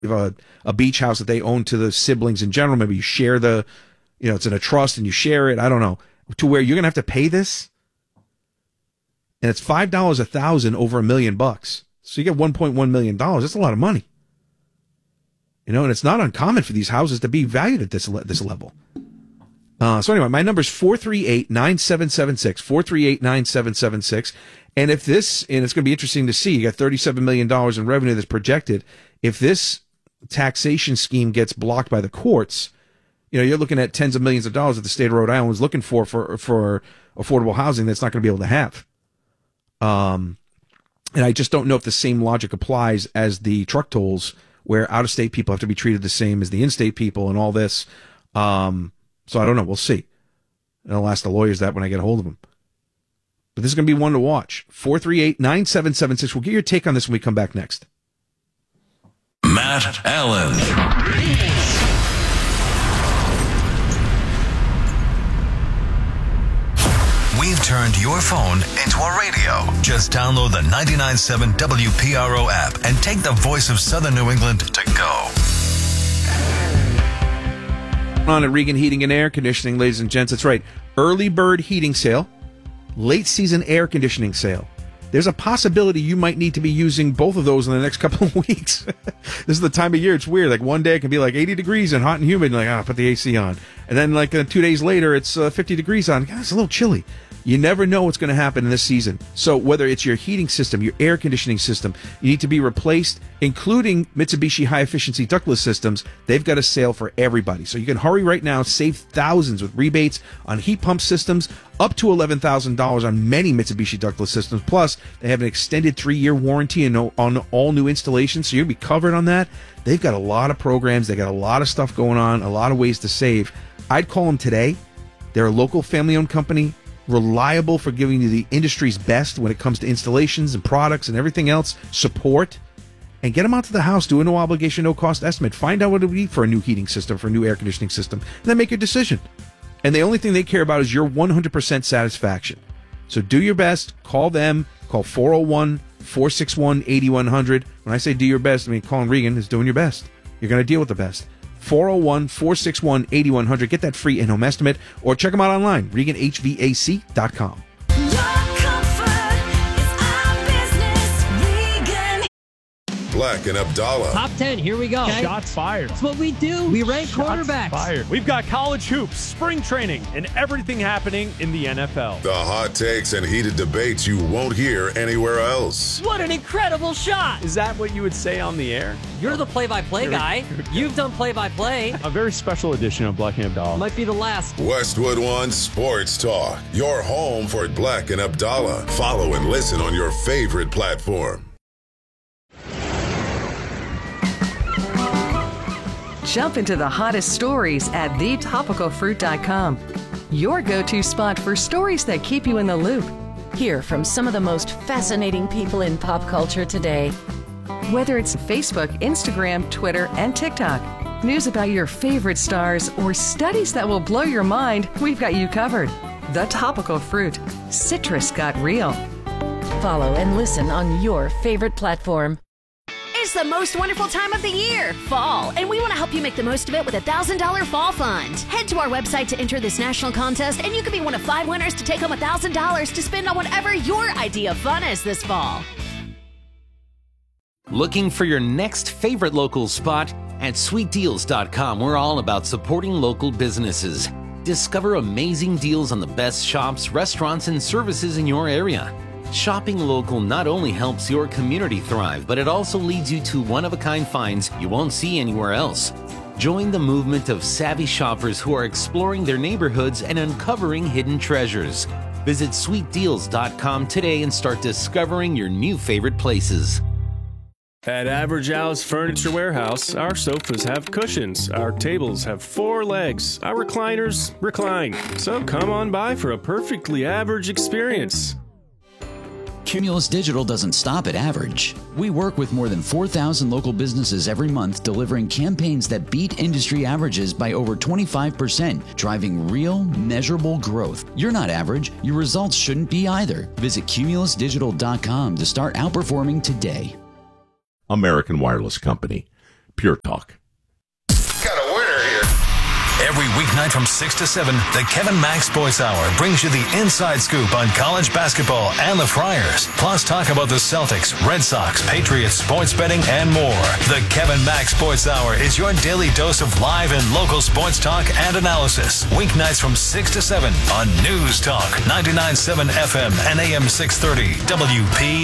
a beach house that they own to the siblings in general. Maybe you share it's in a trust and you share it. I don't know. To where you're going to have to pay this. And it's $5 $1,000 over $1 million. So you get $1.1 million. That's a lot of money. And it's not uncommon for these houses to be valued at this level. So anyway, my number is 438-9776, 438-9776. And if this, and it's going to be interesting to see, you got $37 million in revenue that's projected. If this taxation scheme gets blocked by the courts, you're looking at tens of millions of dollars that the state of Rhode Island was looking for affordable housing that's not going to be able to have. And I just don't know if the same logic applies as the truck tolls, where out-of-state people have to be treated the same as the in-state people and all this. So I don't know. We'll see. And I'll ask the lawyers that when I get a hold of them. But this is going to be one to watch. 438-9776. We'll get your take on this when we come back next. Matt Allen. We've turned your phone into a radio. Just download the 99.7 WPRO app and take the voice of Southern New England to go. On at Regan Heating and Air Conditioning, ladies and gents. That's right. Early bird heating sale, late season air conditioning sale. There's a possibility you might need to be using both of those in the next couple of weeks. This is the time of year. It's weird. Like one day it can be like 80 degrees and hot and humid. And like, put the AC on. And then like 2 days later, it's 50 degrees on. God, it's a little chilly. You never know what's going to happen in this season. So whether it's your heating system, your air conditioning system, you need to be replaced, including Mitsubishi high-efficiency ductless systems. They've got a sale for everybody. So you can hurry right now, save thousands with rebates on heat pump systems, up to $11,000 on many Mitsubishi ductless systems. Plus, they have an extended 3-year warranty on all new installations, so you'll be covered on that. They've got a lot of programs. They got a lot of stuff going on, a lot of ways to save. I'd call them today. They're a local family-owned company, reliable for giving you the industry's best when it comes to installations and products and everything else, support, and get them out to the house. Do a no obligation, no cost estimate. Find out what it would be for a new heating system, for a new air conditioning system, and then make your decision. And the only thing they care about is your 100% satisfaction. So do your best. Call them. Call 401-461-8100. When I say do your best, I mean calling Regan is doing your best. You're going to deal with the best. 401-461-8100. Get that free in-home estimate, or check them out online, ReganHVAC.com. Black and Abdallah. Top 10, here we go. Okay. Shots fired. That's what we do. We rank quarterbacks. Fired. We've got college hoops, spring training, and everything happening in the NFL. The hot takes and heated debates you won't hear anywhere else. What an incredible shot. Is that what you would say on the air? You're the play-by-play guy. You've done play-by-play. A very special edition of Black and Abdallah. Might be the last. Westwood One Sports Talk. Your home for Black and Abdallah. Follow and listen on your favorite platform. Jump into the hottest stories at thetopicalfruit.com. Your go-to spot for stories that keep you in the loop. Hear from some of the most fascinating people in pop culture today. Whether it's Facebook, Instagram, Twitter, and TikTok, news about your favorite stars, or studies that will blow your mind, we've got you covered. The Topical Fruit. Citrus got real. Follow and listen on your favorite platform. It's the most wonderful time of the year, fall, and we want to help you make the most of it with a $1,000 fall fund. Head to our website to enter this national contest, and you could be one of 5 winners to take home $1,000 to spend on whatever your idea of fun is this fall. Looking for your next favorite local spot? At sweetdeals.com, we're all about supporting local businesses. Discover amazing deals on the best shops, restaurants, and services in your area. Shopping local not only helps your community thrive, but it also leads you to one-of-a-kind finds you won't see anywhere else. Join the movement of savvy shoppers who are exploring their neighborhoods and uncovering hidden treasures. Visit sweetdeals.com today and start discovering your new favorite places. At Average Al's Furniture Warehouse, our sofas have cushions, our tables have 4 legs, our recliners recline. So come on by for a perfectly average experience. Cumulus Digital doesn't stop at average. We work with more than 4,000 local businesses every month, delivering campaigns that beat industry averages by over 25%, driving real, measurable growth. You're not average. Your results shouldn't be either. Visit cumulusdigital.com to start outperforming today. American Wireless Company. Pure Talk. Got a winner here. Every weeknight from 6 to 7, the Kevin Mack Sports Hour brings you the inside scoop on college basketball and the Friars. Plus talk about the Celtics, Red Sox, Patriots, sports betting, and more. The Kevin Mack Sports Hour is your daily dose of live and local sports talk and analysis. Weeknights from 6 to 7 on News Talk 99.7 FM and AM 630 WP.